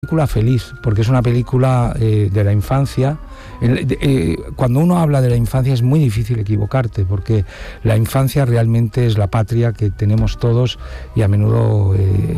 Película feliz, porque es una película de la infancia. Cuando uno habla de la infancia es muy difícil equivocarte, porque la infancia realmente es la patria que tenemos todos y a menudo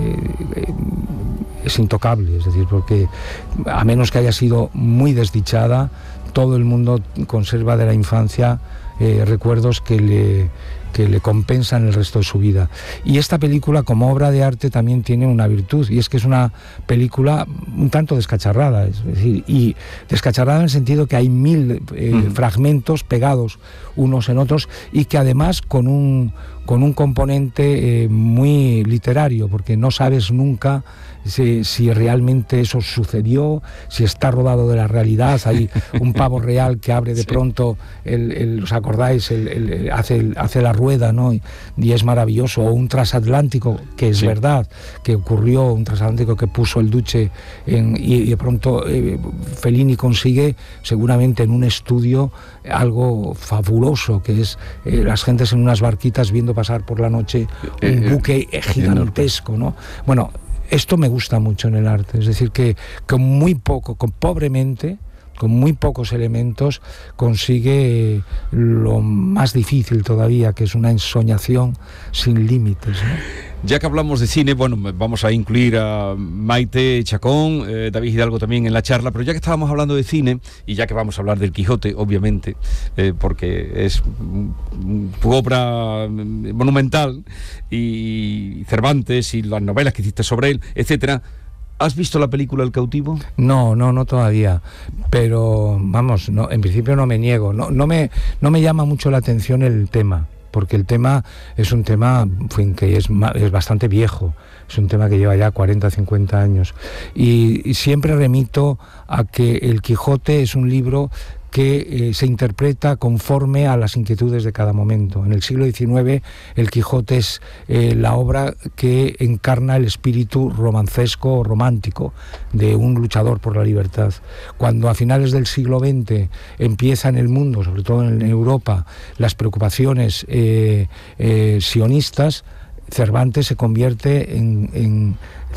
es intocable, es decir, porque a menos que haya sido muy desdichada, todo el mundo conserva de la infancia recuerdos que le compensan el resto de su vida. Y esta película, como obra de arte, también tiene una virtud, y es que es una película un tanto descacharrada, es decir, y descacharrada en el sentido que hay 1000 fragmentos pegados unos en otros, y que además con un componente muy literario, porque no sabes nunca si realmente eso sucedió, si está rodado de la realidad. Hay un pavo real que abre de pronto, ¿os acordáis? Hace la rueda, ¿no? Y es maravilloso. O un transatlántico, que es verdad, que ocurrió, un transatlántico que puso el Duce y de pronto Fellini consigue, seguramente en un estudio, algo fabuloso, que es las gentes en unas barquitas viendo pasar por la noche un buque gigantesco, ¿no? Bueno, esto me gusta mucho en el arte, es decir, que con muy poco, pobremente, con muy pocos elementos, consigue lo más difícil todavía, que es una ensoñación sin límites, ¿no? Ya que hablamos de cine, bueno, vamos a incluir a Maite Chacón, David Hidalgo también en la charla, pero ya que estábamos hablando de cine, y ya que vamos a hablar del Quijote, obviamente, porque es tu obra monumental, y Cervantes, y las novelas que hiciste sobre él, etcétera, ¿has visto la película El cautivo? No todavía, pero vamos, no, en principio no me niego, no me llama mucho la atención el tema, porque el tema es un tema que es bastante viejo, es un tema que lleva ya 40, 50 años, y siempre remito a que El Quijote es un libro que se interpreta conforme a las inquietudes de cada momento. En el siglo XIX, El Quijote es la obra que encarna el espíritu romancesco o romántico de un luchador por la libertad. Cuando a finales del siglo XX empieza en el mundo, sobre todo en Europa, las preocupaciones sionistas, Cervantes se convierte en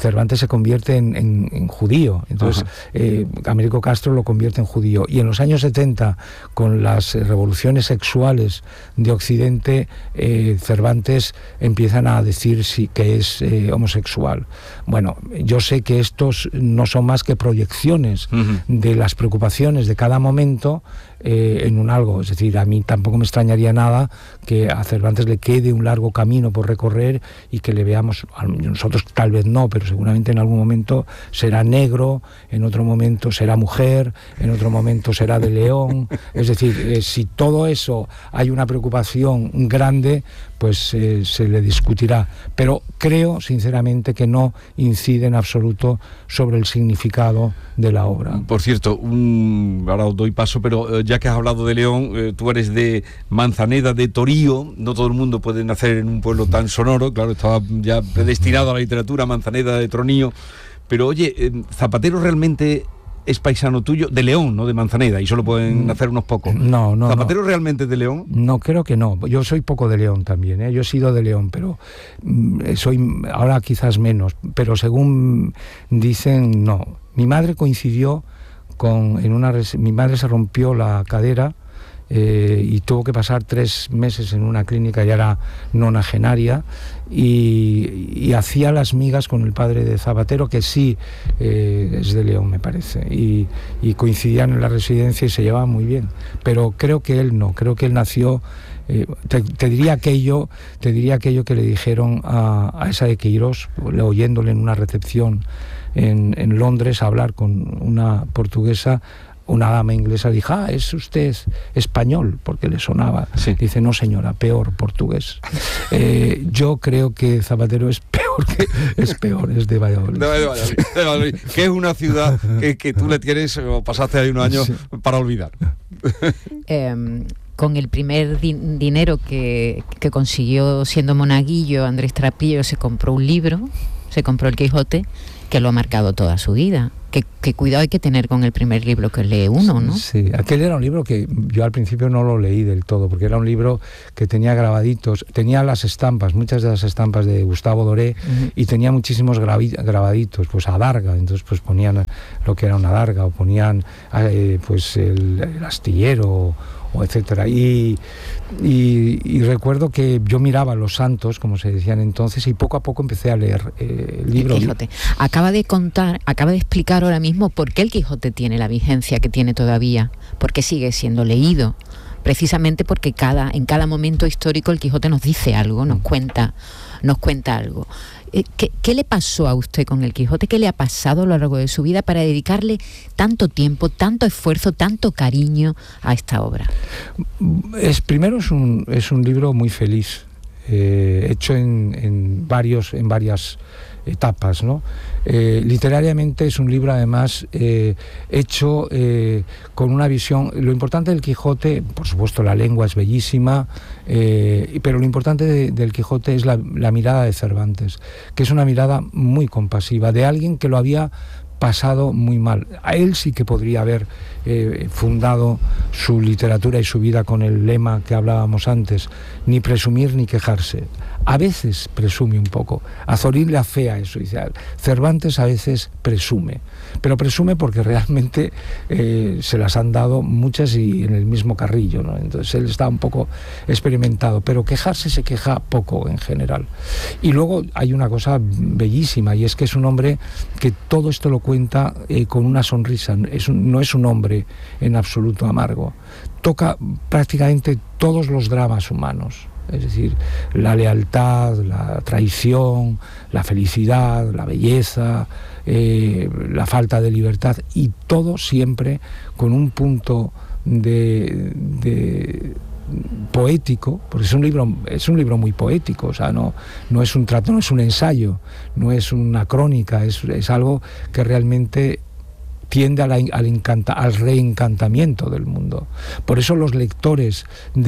judío. Entonces Américo Castro lo convierte en judío, y en los años 70, con las revoluciones sexuales de Occidente, Cervantes empiezan a decir que es homosexual. Bueno, yo sé que estos no son más que proyecciones de las preocupaciones de cada momento en un algo. Es decir, a mí tampoco me extrañaría nada que a Cervantes le quede un largo camino por recorrer y que le veamos, nosotros tal vez no, pero seguramente en algún momento será negro, en otro momento será mujer, en otro momento será de león. Es decir, si todo eso hay una preocupación grande, pues se le discutirá, pero creo sinceramente que no incide en absoluto sobre el significado de la obra. Por cierto, ahora os doy paso, pero ya que has hablado de León, tú eres de Manzaneda de Torío. No todo el mundo puede nacer en un pueblo tan sonoro, claro, estaba ya predestinado a la literatura, Manzaneda de Tronío, pero oye, Zapatero realmente es paisano tuyo, de León, no de Manzaneda, y solo pueden nacer unos pocos. No. ¿Zapatero realmente es de León? No, creo que no. Yo soy poco de León también, ¿eh? Yo he sido de León, pero soy ahora quizás menos. Pero según dicen, no. Mi madre coincidió mi madre se rompió la cadera y tuvo que pasar 3 meses en una clínica, ya era nonagenaria, y hacía las migas con el padre de Zapatero, que sí es de León, me parece, y coincidían en la residencia y se llevaban muy bien, pero creo que él no, creo que él nació. Te diría aquello que le dijeron a esa de Queirós, oyéndole en una recepción en Londres hablar con una portuguesa. Una dama inglesa dijo: ¿es usted español? Porque le sonaba. Sí. Dice: no, señora, peor, portugués. Yo creo que Zapatero es peor, es de Valladolid. De Valladolid, que es una ciudad que tú le tienes, o pasaste ahí unos años, para olvidar. Con el primer dinero que consiguió siendo monaguillo, Andrés Trapillo se compró un libro, se compró El Quijote, que lo ha marcado toda su vida. Que cuidado hay que tener con el primer libro que lee uno, ¿no? Sí, aquel era un libro que yo al principio no lo leí del todo, porque era un libro que tenía grabaditos, tenía las estampas, muchas de las estampas de Gustavo Doré, y tenía muchísimos grabaditos, pues adarga, entonces pues ponían lo que era una adarga, o ponían pues el astillero, o etcétera, y recuerdo que yo miraba Los Santos, como se decían entonces, y poco a poco empecé a leer el libro. El Quijote. Acaba de explicar ahora mismo por qué el Quijote tiene la vigencia que tiene todavía, porque sigue siendo leído, precisamente porque en cada momento histórico el Quijote nos dice algo, nos cuenta algo. ¿Qué le pasó a usted con el Quijote? ¿Qué le ha pasado a lo largo de su vida para dedicarle tanto tiempo, tanto esfuerzo, tanto cariño a esta obra? Primero es un libro muy feliz, hecho en varias etapas, ¿no? Literariamente es un libro además hecho con una visión. Lo importante del Quijote, por supuesto la lengua es bellísima, pero lo importante del Quijote es la mirada de Cervantes, que es una mirada muy compasiva, de alguien que lo había pasado muy mal. A él sí que podría haber fundado su literatura y su vida con el lema que hablábamos antes, ni presumir ni quejarse. A veces presume un poco. A Zorín le afea eso. Dice, Cervantes a veces presume, pero presume porque realmente se las han dado muchas y en el mismo carrillo, ¿no? Entonces él está un poco experimentado, pero quejarse se queja poco en general. Y luego hay una cosa bellísima, y es que es un hombre que todo esto lo cuenta con una sonrisa. No es un hombre en absoluto amargo. Toca prácticamente todos los dramas humanos. Es decir, la lealtad, la traición, la felicidad, la belleza, la falta de libertad, y todo siempre con un punto de poético, porque es un libro muy poético, o sea, no es un trato, no es un ensayo, no es una crónica, es algo que realmente tiende al reencantamiento del mundo. Por eso los lectores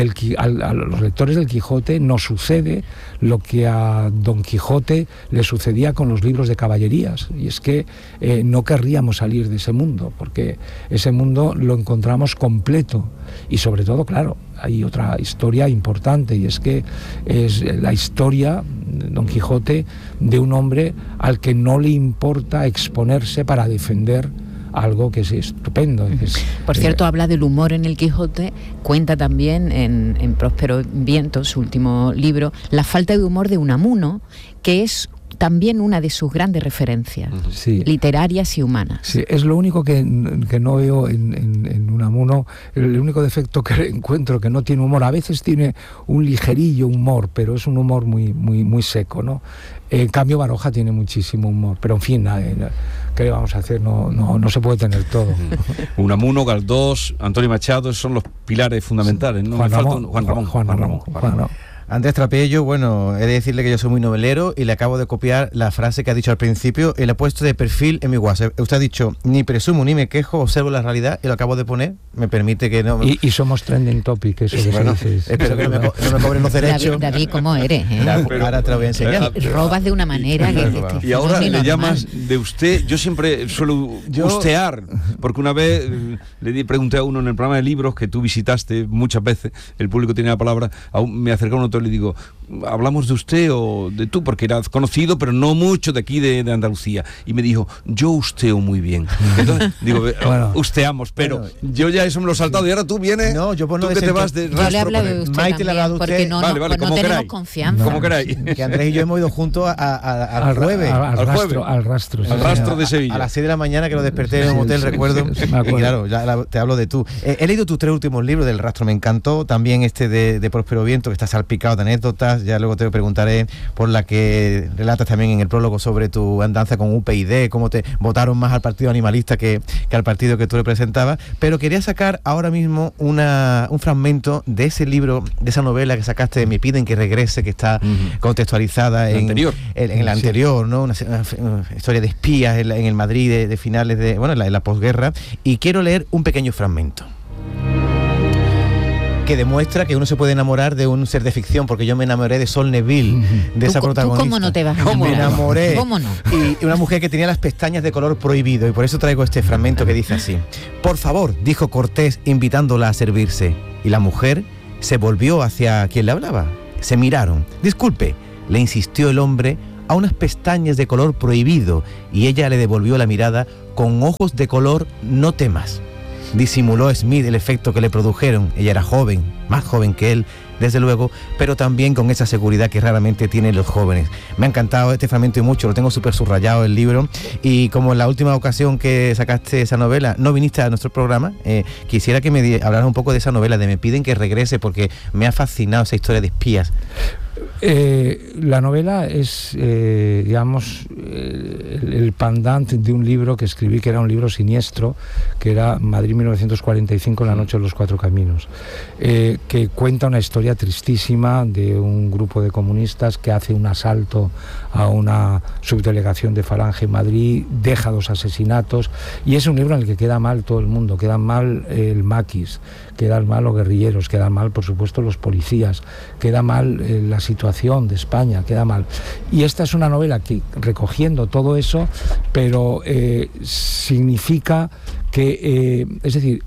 a los lectores del Quijote nos sucede lo que a Don Quijote le sucedía con los libros de caballerías, y es que no querríamos salir de ese mundo, porque ese mundo lo encontramos completo. Y sobre todo, claro, hay otra historia importante, y es que es la historia, Don Quijote, de un hombre al que no le importa exponerse para defender algo que es estupendo. Por cierto, habla del humor en el Quijote, cuenta también en Próspero Viento, su último libro, la falta de humor de Unamuno, que es también una de sus grandes referencias, sí, literarias y humanas. Sí, es lo único que no veo en Unamuno, el único defecto que encuentro, que no tiene humor. A veces tiene un ligerillo humor, pero es un humor muy, muy, muy seco, ¿no? En cambio, Baroja tiene muchísimo humor, pero en fin, ¿qué le vamos a hacer? No se puede tener todo. Unamuno, Galdós, Antonio Machado son los pilares fundamentales, ¿no? Juan Ramón. Andrés Trapello, bueno, he de decirle que yo soy muy novelero y le acabo de copiar la frase que ha dicho al principio y la he puesto de perfil en mi WhatsApp. Usted ha dicho, ni presumo ni me quejo, observo la realidad, y lo acabo de poner. Me permite que no... Y somos trending topic, eso que bueno, espero que no me cobren los derechos. David, ¿cómo eres? Ahora te lo voy a enseñar. Robas de una manera y ahora le llamas de usted. Yo siempre suelo ustear, porque una vez pregunté a uno en el programa de libros que tú visitaste muchas veces, el público tenía la palabra, me acercó a un autor y le digo, ¿hablamos de usted o de tú? Porque eras conocido, pero no mucho de aquí de Andalucía. Y me dijo, yo usteo muy bien. Entonces, digo, bueno, usteamos, pero bueno, yo ya eso me lo he saltado, y ahora tú vienes, no, yo por no tú que te vas de rastro. Yo le hablo de usted Maite le ha dado porque usted. no como tenemos confianza. Como queráis. Que Andrés y yo hemos ido juntos al jueves. Al rastro de Sevilla. A las 6 de la mañana, que lo desperté en un hotel, recuerdo. Y claro, ya te hablo de tú. He leído tus 3 últimos libros del Rastro, me encantó. También este de Próspero Viento, que está salpicado de anécdotas. Ya luego te preguntaré por la que relatas también en el prólogo sobre tu andanza con UPyD, cómo te votaron más al partido animalista que al partido que tú representabas. Pero quería sacar ahora mismo un fragmento de ese libro, de esa novela que sacaste de Me piden que regrese, que está contextualizada en el anterior, ¿no? Una historia de espías en el Madrid de finales de, bueno, en la posguerra. Y quiero leer un pequeño fragmento. que demuestra que uno se puede enamorar de un ser de ficción, porque yo me enamoré de Sol Neville, de esa protagonista. ¿Tú cómo no te vas a enamorar? Me enamoré. ¿Cómo no? Y una mujer que tenía las pestañas de color prohibido, y por eso traigo este fragmento que dice así: por favor, dijo Cortés invitándola a servirse, y la mujer se volvió hacia quien le hablaba. Se miraron. Disculpe, le insistió el hombre, a unas pestañas de color prohibido, y ella le devolvió la mirada con ojos de color no temas. Disimuló Smith el efecto que le produjeron. Ella era joven, más joven que él, desde luego, pero también con esa seguridad que raramente tienen los jóvenes. Me ha encantado este fragmento y mucho, lo tengo súper subrayado el libro, y como en la última ocasión que sacaste esa novela no viniste a nuestro programa, quisiera que me hablaras un poco de esa novela, de Me piden que regrese, porque me ha fascinado esa historia de espías. La novela es, digamos, el pendant de un libro que escribí, que era un libro siniestro, que era Madrid 1945, La noche de los cuatro caminos, que cuenta una historia tristísima de un grupo de comunistas que hace un asalto a una subdelegación de Falange en Madrid, deja 2 asesinatos, y es un libro en el que queda mal todo el mundo, queda mal el maquis, quedan mal los guerrilleros, quedan mal, por supuesto, los policías, queda mal la situación de España, queda mal. Y esta es una novela que, recogiendo todo eso, pero significa que, es decir,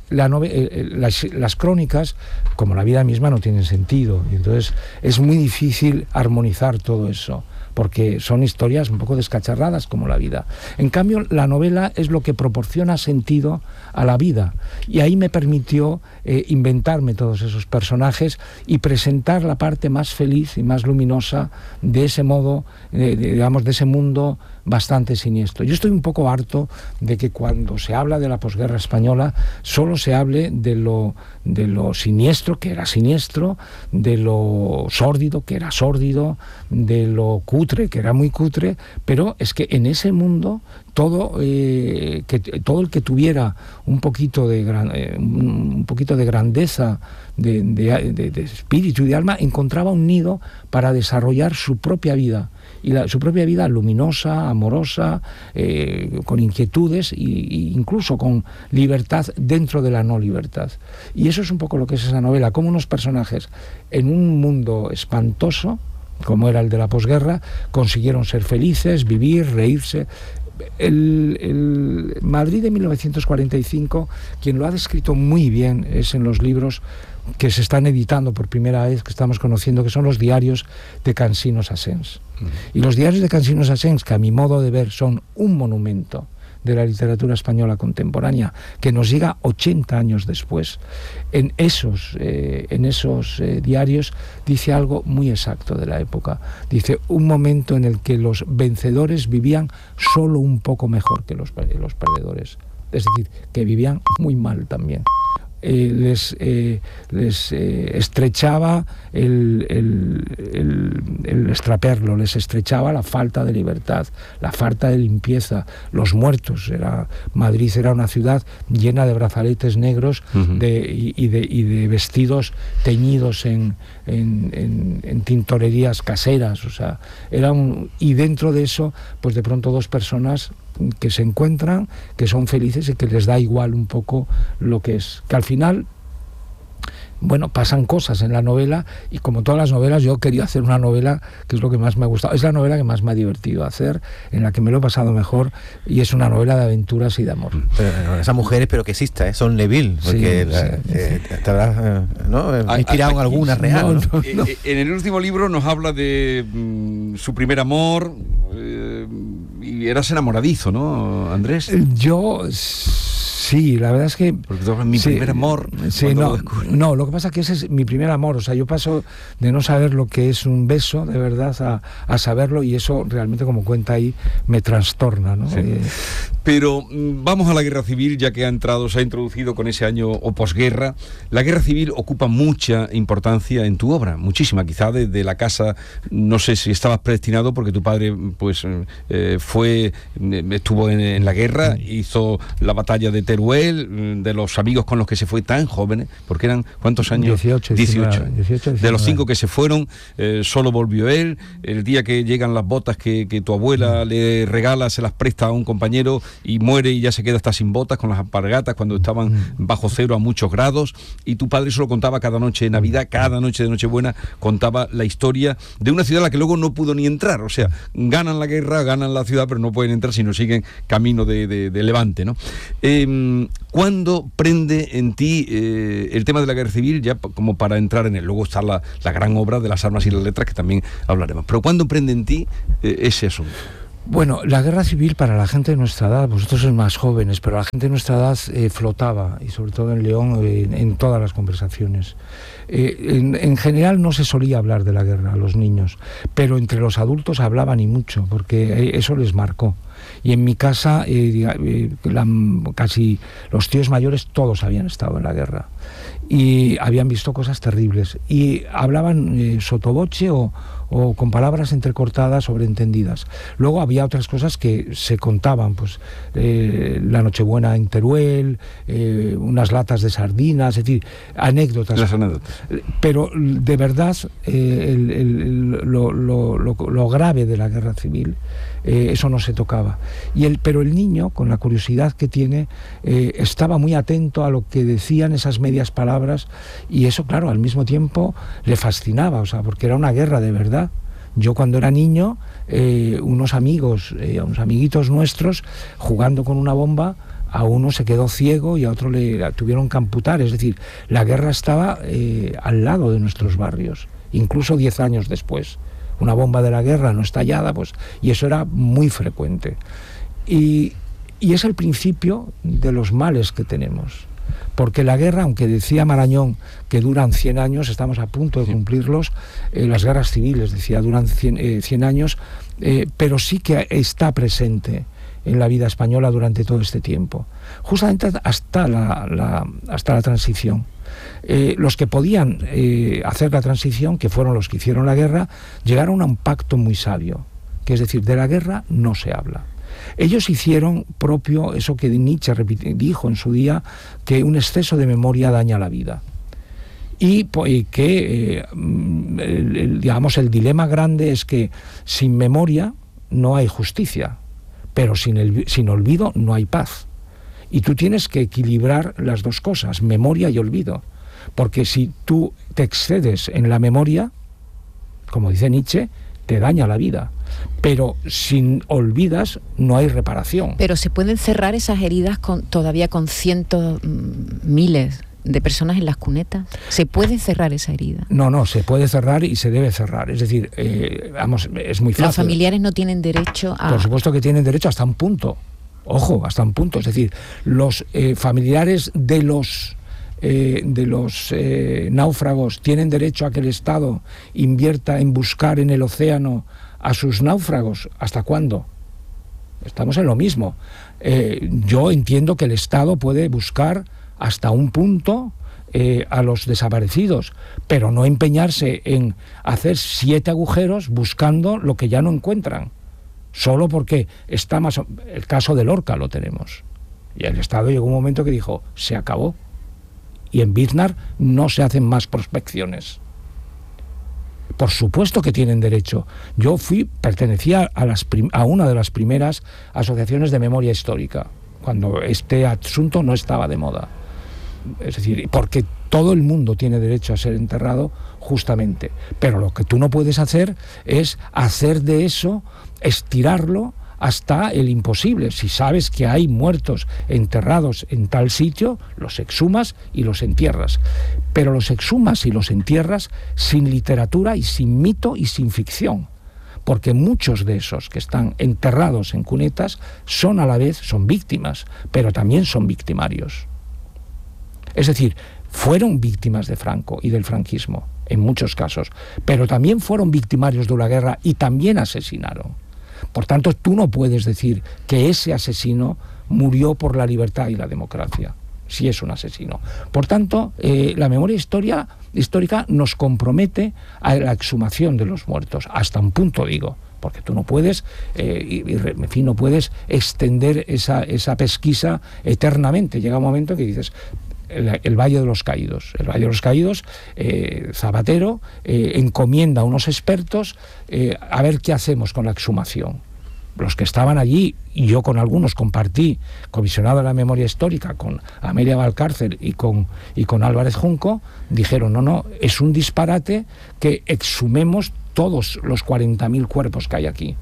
las crónicas, como la vida misma, no tienen sentido, y entonces es muy difícil armonizar todo eso, porque son historias un poco descacharradas como la vida. En cambio, la novela es lo que proporciona sentido a la vida, y ahí me permitió inventarme todos esos personajes y presentar la parte más feliz y más luminosa de ese modo, digamos, de ese mundo bastante siniestro. Yo estoy un poco harto de que cuando se habla de la posguerra española solo se hable de lo siniestro, que era siniestro, de lo sórdido, que era sórdido, de lo cutre, que era muy cutre, pero es que en ese mundo todo el que tuviera un poquito de grandeza, de espíritu y de alma, encontraba un nido para desarrollar su propia vida, y su propia vida luminosa, amorosa, con inquietudes e incluso con libertad dentro de la no libertad. Y eso es un poco lo que es esa novela, como unos personajes en un mundo espantoso, como era el de la posguerra, consiguieron ser felices, vivir, reírse. El Madrid de 1945, quien lo ha descrito muy bien es en los libros que se están editando por primera vez, que estamos conociendo, que son los diarios de Cansinos Sassens. Y los diarios de Cansinos Sassens, que a mi modo de ver son un monumento de la literatura española contemporánea, que nos llega 80 años después, en esos diarios dice algo muy exacto de la época. Dice: un momento en el que los vencedores vivían solo un poco mejor que los perdedores, es decir, que vivían muy mal también. Les estrechaba el extraperlo, les estrechaba la falta de libertad, la falta de limpieza, los muertos. Madrid era una ciudad llena de brazaletes negros y de vestidos teñidos en tintorerías caseras, o sea, y dentro de eso, pues de pronto 2 personas que se encuentran, que son felices y que les da igual un poco lo que es, que al final, bueno, pasan cosas en la novela, y como todas las novelas, yo quería hacer una novela que es lo que más me ha gustado, es la novela que más me ha divertido hacer, en la que me lo he pasado mejor, y es una novela de aventuras y de amor. Pero esas mujeres, pero que exista, Sol Neville, porque te habrás inspirado en alguna real. No. En el último libro nos habla de su primer amor, y eras enamoradizo, ¿no, Andrés? Yo... Sí, la verdad es que... Porque todo es mi primer amor. Sí, no, lo que pasa es que ese es mi primer amor. O sea, yo paso de no saber lo que es un beso, de verdad, a saberlo, y eso realmente, como cuenta ahí, me trastorna, ¿no? Sí. Pero vamos a la guerra civil, ya que se ha introducido con ese año o posguerra. La guerra civil ocupa mucha importancia en tu obra, muchísima. Quizá desde la casa, no sé si estabas predestinado, porque tu padre pues estuvo en la guerra, hizo la batalla de Teruel, de los amigos con los que se fue tan jóvenes, porque eran, ¿cuántos años? 18. De los 5 que se fueron, solo volvió él. El día que llegan las botas que tu abuela le regala, se las presta a un compañero y muere y ya se queda hasta sin botas, con las alpargatas, cuando estaban bajo cero a muchos grados, y tu padre solo contaba cada noche de Navidad, cada noche de Nochebuena, contaba la historia de una ciudad a la que luego no pudo ni entrar. O sea, ganan la guerra, ganan la ciudad, pero no pueden entrar si no siguen camino de Levante, ¿no? ¿Cuándo prende en ti el tema de la guerra civil, ya como para entrar en él? Luego está la gran obra de las armas y las letras, que también hablaremos. Pero ¿cuándo prende en ti ese asunto? Bueno, la guerra civil para la gente de nuestra edad, vosotros sois más jóvenes, pero la gente de nuestra edad flotaba, y sobre todo en León, en todas las conversaciones. En general no se solía hablar de la guerra a los niños, pero entre los adultos hablaban y mucho, porque eso les marcó. Y en mi casa casi los tíos mayores todos habían estado en la guerra y habían visto cosas terribles, y hablaban sottovoce o con palabras entrecortadas, sobreentendidas. Luego había otras cosas que se contaban, pues la Nochebuena en Teruel, unas latas de sardinas, es decir, anécdotas. Las anécdotas. Pero de verdad lo grave de la guerra civil, eso no se tocaba. Pero el niño, con la curiosidad que tiene, estaba muy atento a lo que decían esas medias palabras, y eso, claro, al mismo tiempo le fascinaba, o sea, porque era una guerra de verdad. Yo cuando era niño, unos amiguitos nuestros, jugando con una bomba, a uno se quedó ciego y a otro le tuvieron que amputar. Es decir, la guerra estaba al lado de nuestros barrios, incluso 10 años después. Una bomba de la guerra no estallada, pues, y eso era muy frecuente. Y es el principio de los males que tenemos. Porque la guerra, aunque decía Marañón que duran 100 años, estamos a punto de cumplirlos, las guerras civiles, decía, duran 100 años, pero sí que está presente en la vida española durante todo este tiempo, justamente hasta la transición. Los que podían hacer la transición, que fueron los que hicieron la guerra, llegaron a un pacto muy sabio, que es decir, de la guerra no se habla. Ellos hicieron propio eso que Nietzsche dijo en su día, que un exceso de memoria daña la vida. Y que, digamos, el dilema grande es que sin memoria no hay justicia, pero sin olvido no hay paz. Y tú tienes que equilibrar las dos cosas, memoria y olvido. Porque si tú te excedes en la memoria, como dice Nietzsche, te daña la vida. Pero sin olvidas no hay reparación. Pero se pueden cerrar esas heridas todavía con cientos, miles de personas en las cunetas. ¿Se puede cerrar esa herida? No, se puede cerrar y se debe cerrar. Es decir, vamos, es muy fácil. Los familiares no tienen derecho a... Por supuesto que tienen derecho hasta un punto. Ojo, hasta un punto. Es decir, los familiares de los náufragos tienen derecho a que el Estado invierta en buscar en el océano a sus náufragos. ¿Hasta cuándo? Estamos en lo mismo. Yo entiendo que el Estado puede buscar hasta un punto a los desaparecidos, pero no empeñarse en hacer 7 agujeros buscando lo que ya no encuentran, solo porque está más... El caso de Lorca lo tenemos. Y el Estado llegó un momento que dijo, se acabó. Y en Biznar no se hacen más prospecciones. Por supuesto que tienen derecho. Yo pertenecía a una de las primeras asociaciones de memoria histórica, cuando este asunto no estaba de moda. Es decir, porque todo el mundo tiene derecho a ser enterrado, justamente. Pero lo que tú no puedes hacer es hacer de eso, estirarlo hasta el imposible. Si sabes que hay muertos enterrados en tal sitio, los exhumas y los entierras. Pero los exhumas y los entierras sin literatura y sin mito y sin ficción. Porque muchos de esos que están enterrados en cunetas son a la vez, son víctimas, pero también son victimarios. Es decir, fueron víctimas de Franco y del franquismo, en muchos casos, pero también fueron victimarios de la guerra y también asesinaron. Por tanto, tú no puedes decir que ese asesino murió por la libertad y la democracia, si es un asesino. Por tanto, la memoria histórica nos compromete a la exhumación de los muertos, hasta un punto, digo. porque tú no puedes, en fin, no puedes extender esa pesquisa eternamente. Llega un momento que dices, el Valle de los Caídos. El Valle de los Caídos, Zapatero encomienda a unos expertos a ver qué hacemos con la exhumación. Los que estaban allí, y yo con algunos compartí, comisionado de la memoria histórica, con Amelia Valcárcel y con Álvarez Junco, dijeron, no, es un disparate que exhumemos todos los 40.000 cuerpos que hay aquí.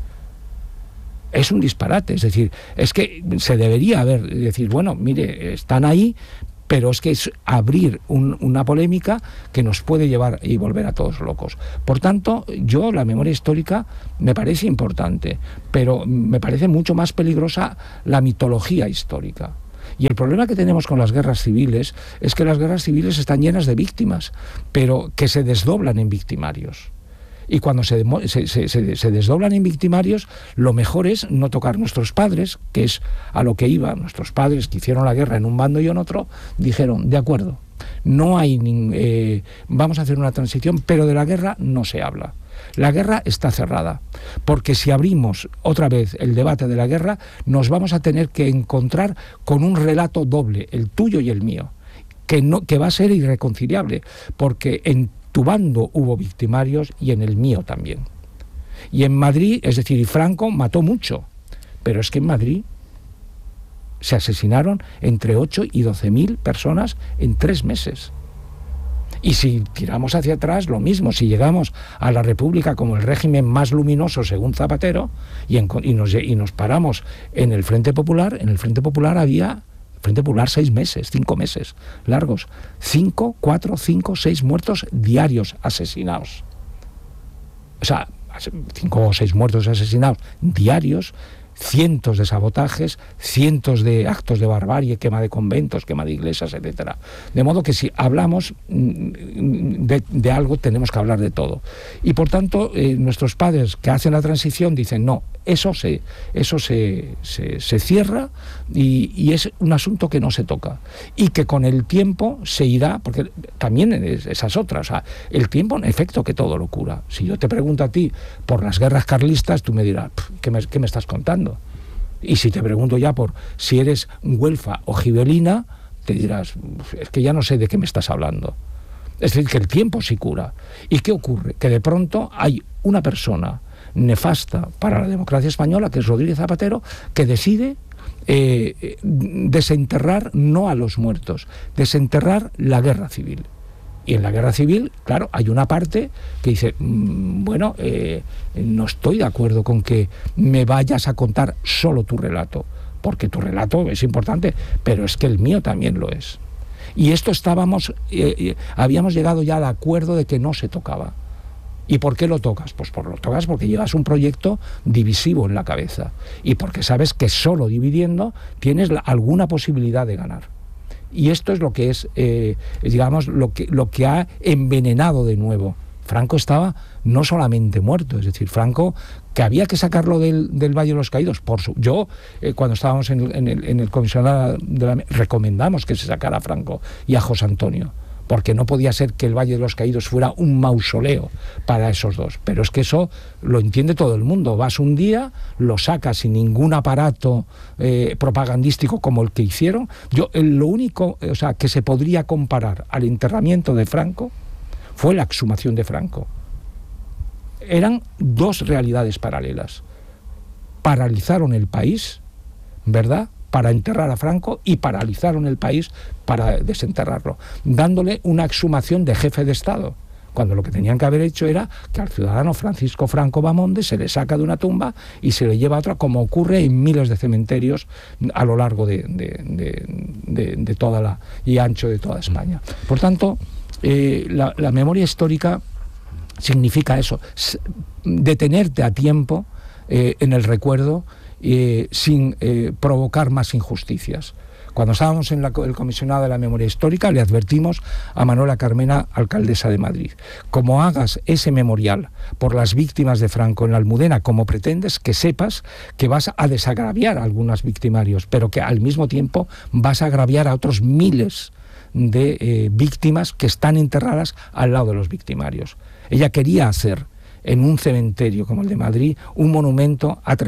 Es un disparate, es decir, es que se debería decir, bueno, mire, están ahí, pero es que es abrir una polémica que nos puede llevar y volver a todos locos. Por tanto, yo la memoria histórica me parece importante, pero me parece mucho más peligrosa la mitología histórica. Y el problema que tenemos con las guerras civiles es que las guerras civiles están llenas de víctimas, pero que se desdoblan en victimarios. Y cuando se desdoblan en victimarios, lo mejor es no tocar. Nuestros padres, que es a lo que iba, nuestros padres que hicieron la guerra en un bando y en otro, dijeron, de acuerdo, no hay vamos a hacer una transición, pero de la guerra no se habla. La guerra está cerrada, porque si abrimos otra vez el debate de la guerra, nos vamos a tener que encontrar con un relato doble, el tuyo y el mío, que va a ser irreconciliable, porque en tu bando hubo victimarios y en el mío también. Y en Madrid, es decir, y Franco mató mucho, pero es que en Madrid se asesinaron entre 8 y 12.000 personas en 3 meses. Y si tiramos hacia atrás, lo mismo, si llegamos a la República como el régimen más luminoso según Zapatero y nos paramos en el Frente Popular, había... Frente Popular 6 meses, 5 meses largos, 5, 4, 5, 6 muertos diarios asesinados. O sea, 5 o 6 muertos asesinados diarios, cientos de sabotajes, cientos de actos de barbarie, quema de conventos, quema de iglesias, etcétera. De modo que si hablamos de algo, tenemos que hablar de todo. Y por tanto, nuestros padres que hacen la transición dicen, no, eso se cierra y es un asunto que no se toca. Y que con el tiempo se irá, porque también esas otras, o sea, el tiempo en efecto que todo lo cura. Si yo te pregunto a ti por las guerras carlistas, tú me dirás, ¿qué me estás contando? Y si te pregunto ya por si eres güelfa o gibelina, te dirás, es que ya no sé de qué me estás hablando. Es decir, que el tiempo sí cura. ¿Y qué ocurre? Que de pronto hay una persona nefasta para la democracia española, que es Rodríguez Zapatero, que decide desenterrar no a los muertos, desenterrar la guerra civil. Y en la guerra civil, claro, hay una parte que dice, bueno, no estoy de acuerdo con que me vayas a contar solo tu relato, porque tu relato es importante, pero es que el mío también lo es. Y esto habíamos llegado ya al acuerdo de que no se tocaba. ¿Y por qué lo tocas? Pues lo tocas porque llevas un proyecto divisivo en la cabeza y porque sabes que solo dividiendo tienes alguna posibilidad de ganar. Y esto es lo que es, digamos, lo que ha envenenado de nuevo. Franco estaba no solamente muerto, es decir, Franco, que había que sacarlo del Valle de los Caídos. Yo, cuando estábamos en el comisionado recomendamos que se sacara a Franco y a José Antonio, porque no podía ser que el Valle de los Caídos fuera un mausoleo para esos dos. Pero es que eso lo entiende todo el mundo. Vas un día, lo sacas sin ningún aparato propagandístico como el que hicieron. Lo único, o sea, que se podría comparar al enterramiento de Franco fue la exhumación de Franco. Eran dos realidades paralelas. Paralizaron el país, ¿verdad?, para enterrar a Franco, y paralizaron el país para desenterrarlo, dándole una exhumación de jefe de Estado, cuando lo que tenían que haber hecho era que al ciudadano Francisco Franco Bamonde se le saca de una tumba y se le lleva a otra, como ocurre en miles de cementerios a lo largo de toda y ancho de toda España. Por tanto, la memoria histórica significa eso, detenerte a tiempo en el recuerdo, sin provocar más injusticias. Cuando estábamos en el comisionado de la memoria histórica, le advertimos a Manuela Carmena, alcaldesa de Madrid: como hagas ese memorial por las víctimas de Franco en la Almudena, como pretendes, que sepas que vas a desagraviar a algunos victimarios, pero que al mismo tiempo vas a agraviar a otros miles de víctimas que están enterradas al lado de los victimarios. Ella quería hacer en un cementerio como el de Madrid un monumento a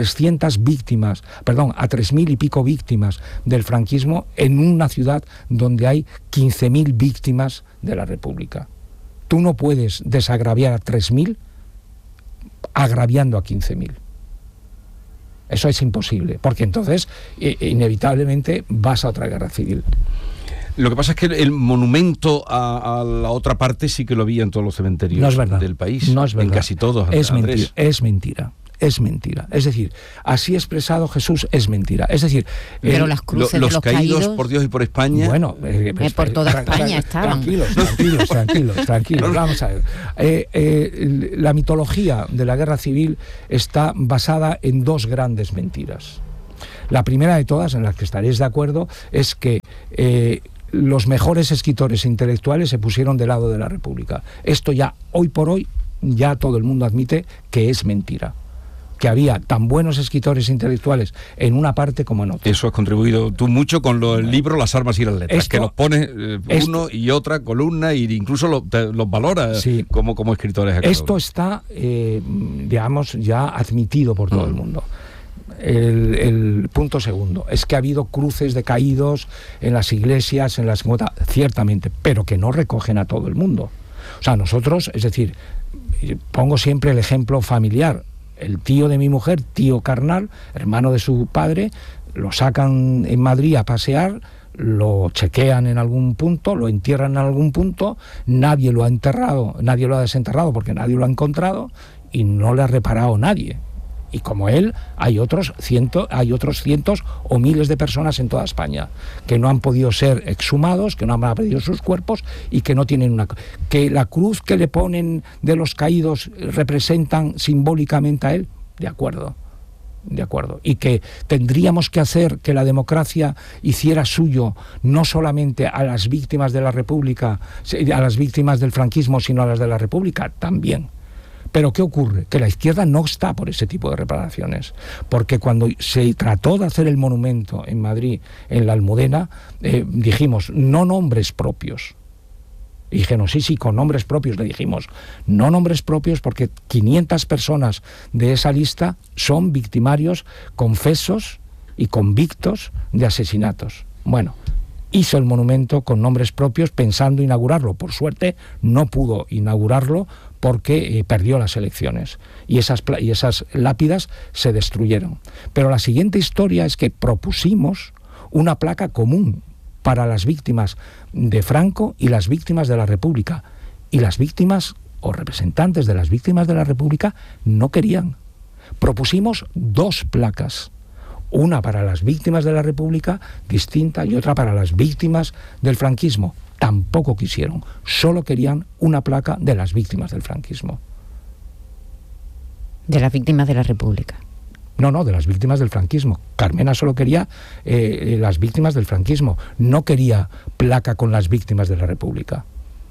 3.000 y pico víctimas del franquismo en una ciudad donde hay 15.000 víctimas de la República. Tú no puedes desagraviar a 3.000 agraviando a 15.000. Eso es imposible, porque entonces inevitablemente vas a otra guerra civil. Lo que pasa es que el monumento a la otra parte sí que lo había en todos los cementerios del país. No es verdad. En casi todos. Es mentira. Es mentira. Es decir, así expresado Jesús es mentira. Es decir, pero las cruces los de los caídos por Dios y por España. Bueno, por toda España estaban. Tranquilos. Vamos a ver. La mitología de la guerra civil está basada en dos grandes mentiras. La primera de todas, en la que estaréis de acuerdo, es que los mejores escritores e intelectuales se pusieron del lado de la República. Esto ya, hoy por hoy, ya todo el mundo admite que es mentira. Que había tan buenos escritores intelectuales en una parte como en otra. Eso has contribuido tú mucho con el libro Las armas y las letras, que los pones uno y otra columna e incluso los valora como escritores. Esto está, digamos, ya admitido por todo el mundo. El punto segundo es que ha habido cruces de caídos en las iglesias, ciertamente, pero que no recogen a todo el mundo. O sea, nosotros, es decir, pongo siempre el ejemplo familiar. El tío de mi mujer, tío carnal, hermano de su padre, lo sacan en Madrid a pasear, lo chequean en algún punto, lo entierran en algún punto, nadie lo ha enterrado, nadie lo ha desenterrado porque nadie lo ha encontrado y no le ha reparado nadie. Y como él, hay otros cientos o miles de personas en toda España que no han podido ser exhumados, que no han perdido sus cuerpos y que no tienen que la cruz que le ponen de los caídos representan simbólicamente a él, de acuerdo, y que tendríamos que hacer que la democracia hiciera suyo no solamente a las víctimas de la República, a las víctimas del franquismo, sino a las de la República también. Pero ¿qué ocurre? Que la izquierda no está por ese tipo de reparaciones, porque cuando se trató de hacer el monumento en Madrid, en la Almudena, dijimos, no nombres propios. Y dijeron, sí, con nombres propios. Le dijimos, no nombres propios porque 500 personas de esa lista son victimarios confesos y convictos de asesinatos. Bueno, hizo el monumento con nombres propios pensando inaugurarlo. Por suerte no pudo inaugurarlo porque perdió las elecciones y esas lápidas se destruyeron. Pero la siguiente historia es que propusimos una placa común para las víctimas de Franco y las víctimas de la República. Y las víctimas o representantes de las víctimas de la República no querían. Propusimos dos placas. Una para las víctimas de la República distinta y otra para las víctimas del franquismo. Tampoco quisieron, solo querían una placa de las víctimas del franquismo. ¿De las víctimas de la República? No, de las víctimas del franquismo. Carmena solo quería las víctimas del franquismo, no quería placa con las víctimas de la República.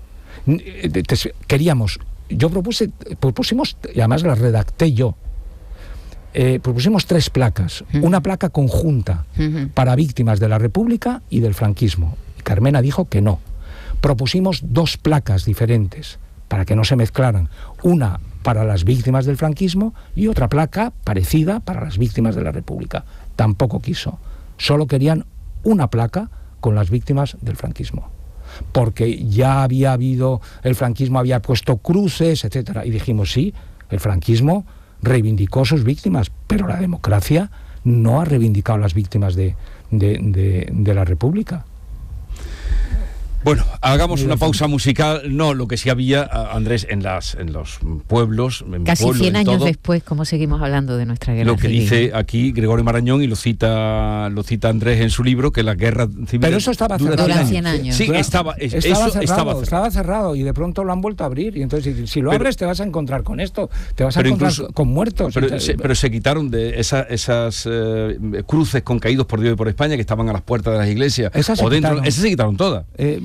Propusimos, y además las redacté yo, propusimos 3 placas, una placa conjunta para víctimas de la República y del franquismo. Y Carmena dijo que no. Propusimos 2 placas diferentes para que no se mezclaran, una para las víctimas del franquismo y otra placa parecida para las víctimas de la República. Tampoco quiso. Solo querían una placa con las víctimas del franquismo. Porque ya había habido, el franquismo había puesto cruces, etcétera. Y dijimos, sí, el franquismo reivindicó sus víctimas, pero la democracia no ha reivindicado las víctimas de la República. Bueno, hagamos una pausa musical. No, lo que sí había, Andrés, en los pueblos, en casi pueblo, 100 en años todo, después, ¿cómo seguimos hablando de nuestra guerra lo que civil? dice aquí Gregorio Marañón, y lo cita Andrés en su libro, que la guerra civil... Pero eso estaba cerrado. Dura 100 años. Sí, estaba cerrado y de pronto lo han vuelto a abrir. Y entonces, si lo abres, te vas a encontrar con esto, te vas a encontrar con muertos. Pero se quitaron de esas cruces con caídos por Dios y por España que estaban a las puertas de las iglesias. Esas se quitaron todas.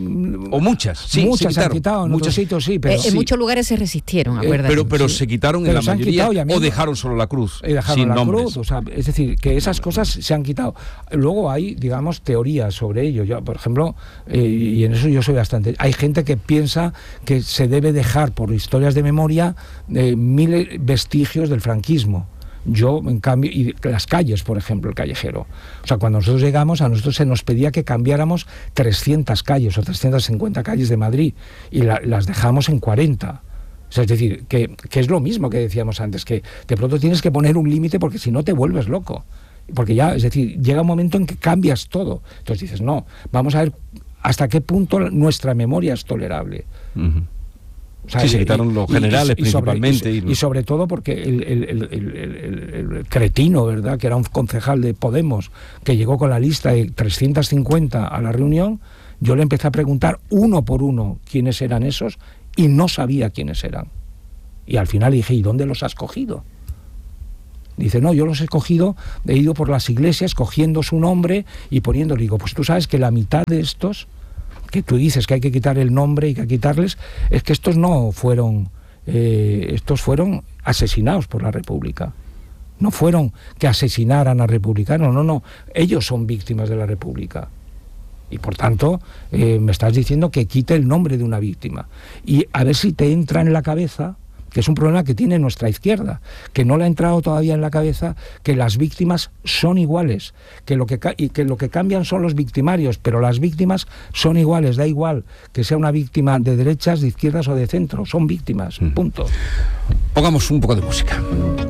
O muchas, sí, muchas se han quitado, en muchos sitios sí, pero en muchos lugares se resistieron, acuérdate. Pero se quitaron en la mayoría, o dejaron solo la cruz, sin nombres. Cruz, o sea, es decir, que esas cosas se han quitado. Luego hay, digamos, teorías sobre ello. Yo, por ejemplo, y en eso yo soy bastante... Hay gente que piensa que se debe dejar por historias de memoria 1000 vestigios del franquismo. Yo, en cambio, y las calles, por ejemplo, el callejero. O sea, cuando nosotros llegamos, a nosotros se nos pedía que cambiáramos 300 calles o 350 calles de Madrid y las dejamos en 40. O sea, es decir, que es lo mismo que decíamos antes, que de pronto tienes que poner un límite porque si no te vuelves loco. Porque ya, es decir, llega un momento en que cambias todo. Entonces dices, no, vamos a ver hasta qué punto nuestra memoria es tolerable. O sea, sí, se quitaron los generales principalmente. Y sobre todo porque el cretino, ¿verdad?, que era un concejal de Podemos, que llegó con la lista de 350 a la reunión, yo le empecé a preguntar uno por uno quiénes eran esos y no sabía quiénes eran. Y al final dije, ¿y dónde los has cogido? Dice, no, yo los he cogido, he ido por las iglesias cogiendo su nombre y poniéndole. Digo, pues tú sabes que la mitad de estos... que tú dices que hay que quitar el nombre y que hay que quitarles, es que estos no fueron, estos fueron asesinados por la República. No fueron que asesinaran a republicanos, no, ellos son víctimas de la República. Y por tanto, me estás diciendo que quite el nombre de una víctima. Y a ver si te entra en la cabeza, que es un problema que tiene nuestra izquierda, que no le ha entrado todavía en la cabeza que las víctimas son iguales, que lo que cambian son los victimarios, pero las víctimas son iguales, da igual que sea una víctima de derechas, de izquierdas o de centro, son víctimas, punto. Pongamos un poco de música.